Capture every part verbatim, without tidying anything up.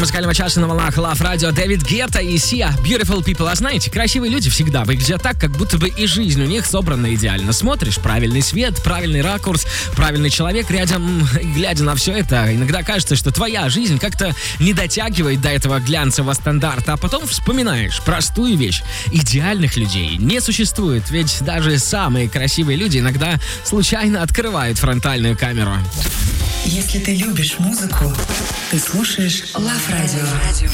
музыкального часа на волнах Love Radio Дэвид Гетта и Сиа Beautiful People. А знаете, красивые люди всегда выглядят так, как будто бы и жизнь у них собрана идеально. Смотришь, правильный свет, правильный ракурс, правильный человек рядом. Глядя на все это, иногда кажется, что твоя жизнь как-то не дотягивает до этого глянцевого стандарта. А потом вспоминаешь простую вещь. Идеальных людей не существует, ведь даже самые красивые люди иногда случайно открывают фронтальную камеру. Если ты любишь музыку, ты слушаешь Love Radio.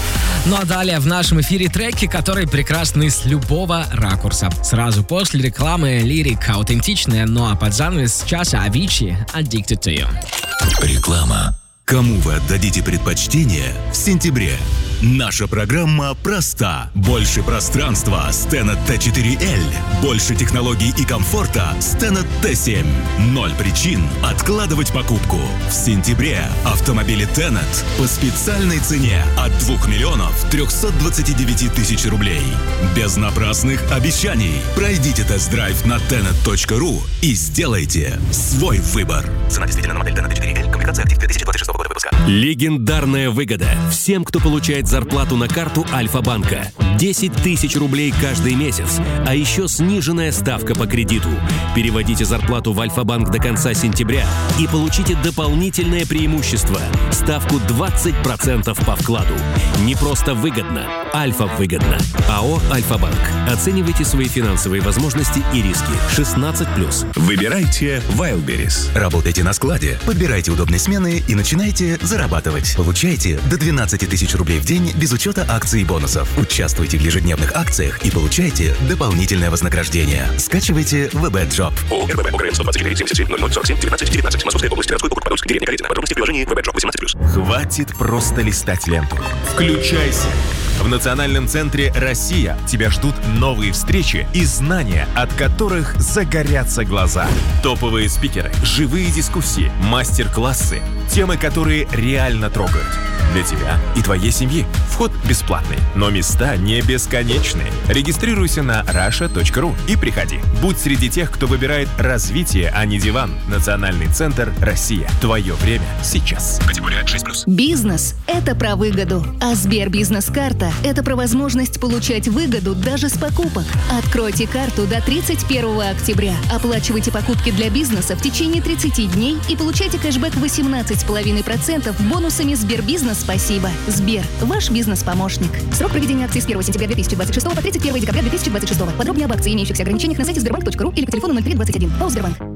Ну а далее в нашем эфире треки, которые прекрасны с любого ракурса. Сразу после рекламы лирик аутентичная, ну а под занавес часа Avicii Addicted to You. Реклама. Кому вы отдадите предпочтение в сентябре? Наша программа проста. Больше пространства с Tenet ти четыре эл. Больше технологий и комфорта с Tenet ти семь. Ноль причин откладывать покупку. В сентябре автомобили Tenet по специальной цене от двух миллионов трехсот двадцати девяти тысяч рублей. Без напрасных обещаний. Пройдите тест-драйв на tenet точка ру и сделайте свой выбор. Цена действительно на модель Tenet ти четыре эл. Комплектация актив две тысячи двадцать шестого года выпуска. Легендарная выгода всем, кто получает зарплату на карту Альфа-банка. десять тысяч рублей каждый месяц, а еще сниженная ставка по кредиту. Переводите зарплату в Альфа-банк до конца сентября и получите дополнительное преимущество – ставку двадцать процентов по вкладу. Не просто выгодно, Альфа-выгодно. АО «Альфа-банк». Оценивайте свои финансовые возможности и риски. шестнадцать плюс. Выбирайте Wildberries. Работайте на складе, подбирайте удобные смены и начинайте зарабатывать. Получайте до двенадцать тысяч рублей в день без учета акций и бонусов. Участвуйте в ежедневных акциях и получайте дополнительное вознаграждение. Скачивайте вэ бэ Job. ООО РББ УКРМ сто двадцать четыре семьдесят семь ноль ноль сорок семь девятнадцать девятнадцать. Московская область, городской округ, Подольск, деревня Калитина. Подробности в приложении вэ бэ Job восемнадцать плюс. Хватит просто листать ленту. Включайся. В Национальном центре «Россия» тебя ждут новые встречи и знания, от которых загорятся глаза. Топовые спикеры, живые дискуссии, мастер-классы, темы, которые реально трогают. Для тебя и твоей семьи. Вход бесплатный, но места не бесконечные. Регистрируйся на раша точка ру и приходи. Будь среди тех, кто выбирает развитие, а не диван. Национальный центр «Россия». Твое время сейчас. Категория шесть плюс. Бизнес – это про выгоду, а Сбербизнес-карта – это про возможность получать выгоду даже с покупок. Откройте карту до тридцать первого октября. Оплачивайте покупки для бизнеса в течение тридцати дней и получайте кэшбэк восемнадцать целых пять десятых процента бонусами Сбербизнес «Спасибо». Сбер – ваш бизнес-помощник. Срок проведения акции с первого сентября две тысячи двадцать шестого по тридцать первого декабря две тысячи двадцать шестого. Подробнее об акции и имеющихся ограничениях на сайте сбербанк точка ру или по телефону ноль три двадцать один. ПАО «Сбербанк».